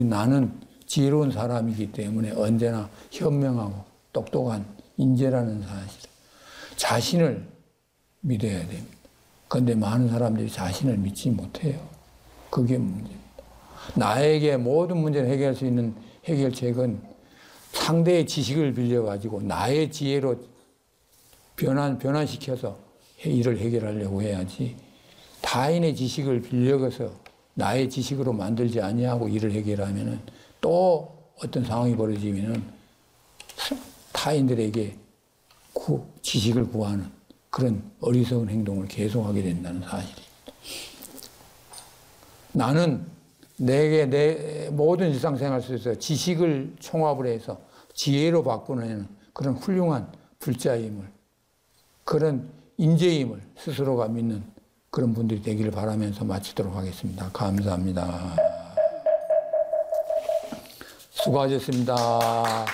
나는 지혜로운 사람이기 때문에 언제나 현명하고 똑똑한 인재라는 사실, 자신을 믿어야 됩니다. 그런데 많은 사람들이 자신을 믿지 못해요. 그게 문제입니다. 나에게 모든 문제를 해결할 수 있는 해결책은 상대의 지식을 빌려가지고 나의 지혜로 변환시켜서 일을 해결하려고 해야지, 타인의 지식을 빌려서 나의 지식으로 만들지 아니하고 일을 해결하면은 또 어떤 상황이 벌어지면은 타인들에게 지식을 구하는 그런 어리석은 행동을 계속하게 된다는 사실입니다. 나는 내 모든 일상생활 속에서 지식을 총합을 해서 지혜로 바꾸는 그런 훌륭한 불자임을, 그런 인재임을 스스로가 믿는 그런 분들이 되기를 바라면서 마치도록 하겠습니다. 감사합니다. 수고하셨습니다.